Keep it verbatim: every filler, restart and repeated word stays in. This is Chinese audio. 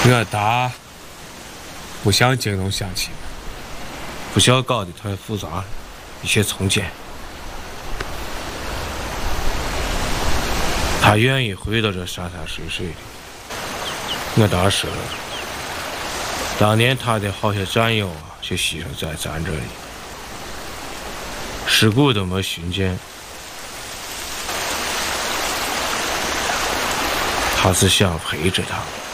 我大不想惊动乡亲，不想搞得太复杂，一切从简。他愿意回到这山山水水的。我大说了，当年他的好些战友啊，就牺牲在咱这里，尸骨都没寻见。他是想陪着他。